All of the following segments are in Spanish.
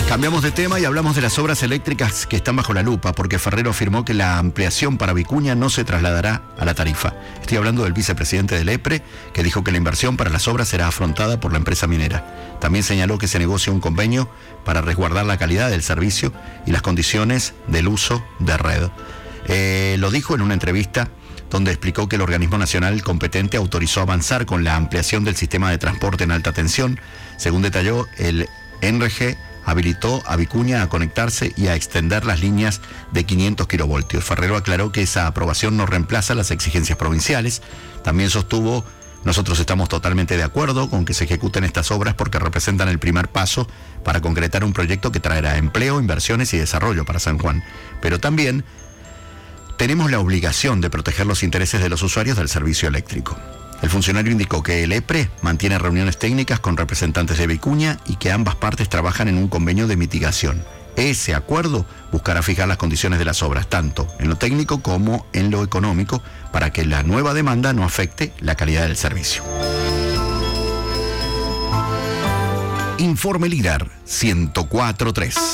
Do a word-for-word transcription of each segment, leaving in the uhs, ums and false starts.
Cambiamos de tema y hablamos de las obras eléctricas que están bajo la lupa, porque Ferrero afirmó que la ampliación para Vicuña no se trasladará a la tarifa. Estoy hablando del vicepresidente del EPRE, que dijo que la inversión para las obras será afrontada por la empresa minera. También señaló que se negocia un convenio para resguardar la calidad del servicio y las condiciones del uso de red. Eh, lo dijo en una entrevista donde explicó que el organismo nacional competente autorizó avanzar con la ampliación del sistema de transporte en alta tensión. Según detalló, el N R G habilitó a Vicuña a conectarse y a extender las líneas de quinientos kilovoltios. Ferrero aclaró que esa aprobación no reemplaza las exigencias provinciales. También sostuvo: nosotros estamos totalmente de acuerdo con que se ejecuten estas obras porque representan el primer paso para concretar un proyecto que traerá empleo, inversiones y desarrollo para San Juan. Pero también tenemos la obligación de proteger los intereses de los usuarios del servicio eléctrico. El funcionario indicó que el EPRE mantiene reuniones técnicas con representantes de Vicuña y que ambas partes trabajan en un convenio de mitigación. Ese acuerdo buscará fijar las condiciones de las obras, tanto en lo técnico como en lo económico, para que la nueva demanda no afecte la calidad del servicio. Informe LIDAR ciento cuatro punto tres.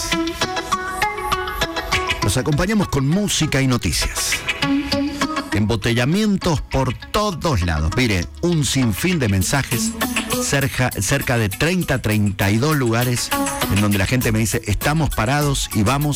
Los acompañamos con música y noticias. Embotellamientos por todos lados. Mire, un sinfín de mensajes, cerca, cerca de treinta, treinta y dos lugares en donde la gente me dice: estamos parados y vamos